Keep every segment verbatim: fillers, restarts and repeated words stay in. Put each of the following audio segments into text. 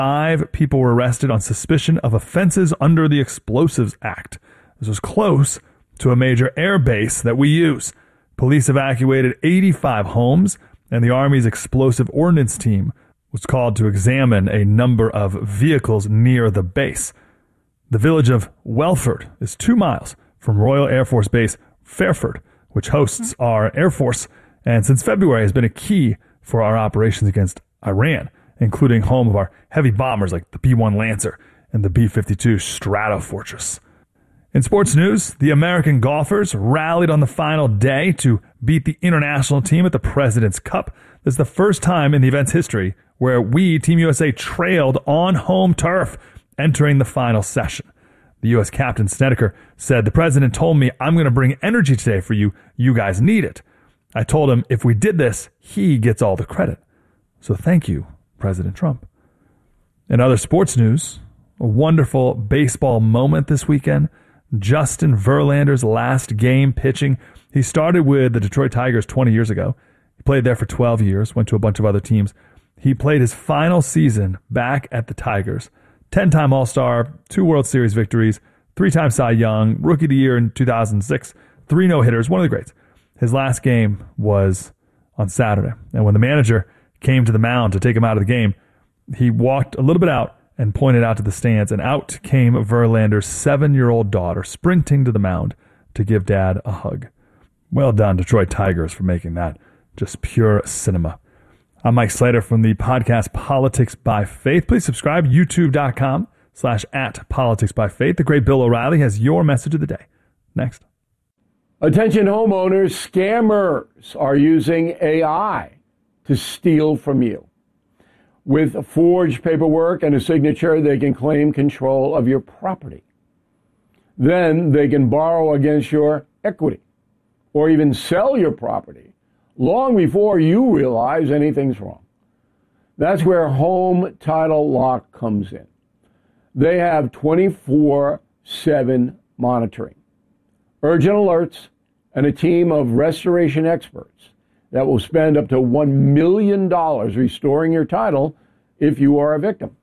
Five people were arrested on suspicion of offenses under the Explosives Act. This was close to a major air base that we use. Police evacuated eighty-five homes, and the Army's explosive ordnance team was called to examine a number of vehicles near the base. The village of Welford is two miles from Royal Air Force Base Fairford, which hosts our Air Force, and since February has been a key for our operations against Iran, including home of our heavy bombers like the B one Lancer and the B fifty-two Stratofortress. In sports news, the American golfers rallied on the final day to beat the international team at the President's Cup. This is the first time in the event's history where we, Team U S A, trailed on home turf entering the final session. The U S captain, Snedeker, said, "The president told me I'm going to bring energy today for you. You guys need it. I told him if we did this, he gets all the credit. So thank you, President Trump." In other sports news, a wonderful baseball moment this weekend. Justin Verlander's last game pitching. He started with the Detroit Tigers twenty years ago. He played there for twelve years, went to a bunch of other teams. He played his final season back at the Tigers. ten-time All-Star, two World Series victories, three-time Cy Young, Rookie of the Year in two thousand six, three no-hitters, one of the greats. His last game was on Saturday. And when the manager came to the mound to take him out of the game, he walked a little bit out and pointed out to the stands, and out came Verlander's seven-year-old daughter sprinting to the mound to give Dad a hug. Well done, Detroit Tigers, for making that just pure cinema. I'm Mike Slater from the podcast Politics by Faith. Please subscribe, youtube.com slash at Politics by Faith. The great Bill O'Reilly has your message of the day. Next. Attention homeowners, scammers are using A I to steal from you. With forged paperwork and a signature, they can claim control of your property. Then they can borrow against your equity or even sell your property long before you realize anything's wrong. That's where Home Title Lock comes in. They have twenty-four seven monitoring, urgent alerts, and a team of restoration experts that will spend up to one million dollars restoring your title if you are a victim.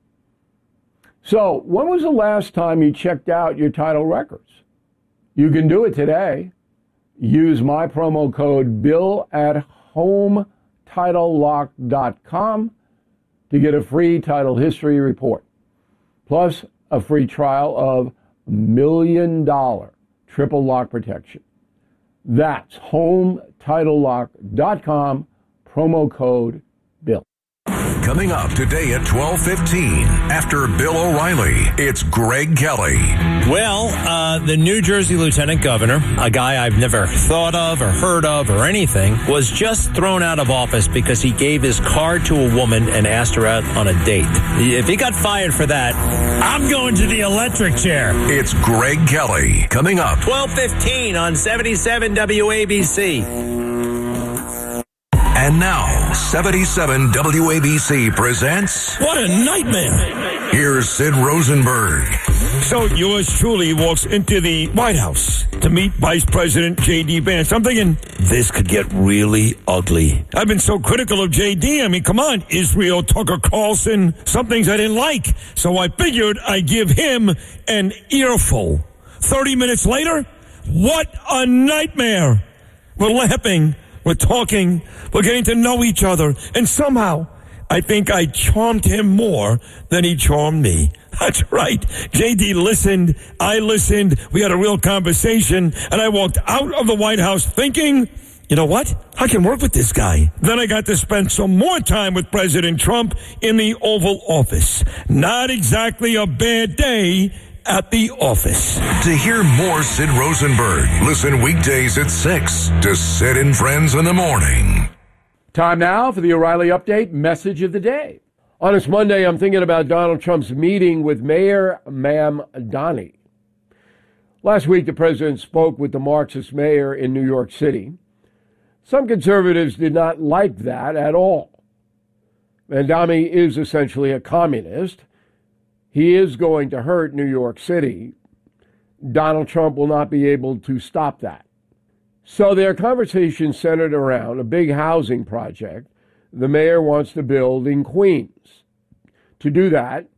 So, when was the last time you checked out your title records? You can do it today. Use my promo code BILL at home title lock dot com to get a free title history report, plus a free trial of million dollar triple lock protection. That's home title lock dot com, promo code BILL. Coming up today at twelve fifteen, after Bill O'Reilly, it's Greg Kelly. Well, uh, the New Jersey Lieutenant Governor, a guy I've never thought of or heard of or anything, was just thrown out of office because he gave his card to a woman and asked her out on a date. If he got fired for that, I'm going to the electric chair. It's Greg Kelly. Coming up. twelve fifteen on seventy-seven W A B C. And now, seventy-seven W A B C presents... What a nightmare! Here's Sid Rosenberg. So yours truly walks into the White House to meet Vice President J D. Vance. I'm thinking, this could get really ugly. I've been so critical of J D. I mean, come on, Israel, Tucker Carlson, some things I didn't like. So I figured I'd give him an earful. Thirty minutes later, what a nightmare! We're laughing. We're talking, we're getting to know each other, and somehow I think I charmed him more than he charmed me. That's right. J D listened, I listened, we had a real conversation, and I walked out of the White House thinking, you know what? I can work with this guy. Then I got to spend some more time with President Trump in the Oval Office. Not exactly a bad day at the office. To hear more Sid Rosenberg, listen weekdays at six to Sid and Friends in the Morning. Time now for the O'Reilly Update Message of the Day. On this Monday, I'm thinking about Donald Trump's meeting with Mayor Mamdani. Last week, the president spoke with the Marxist mayor in New York City. Some conservatives did not like that at all. Mamdani is essentially a communist. He is going to hurt New York City. Donald Trump will not be able to stop that. So their conversation centered around a big housing project the mayor wants to build in Queens. to do that.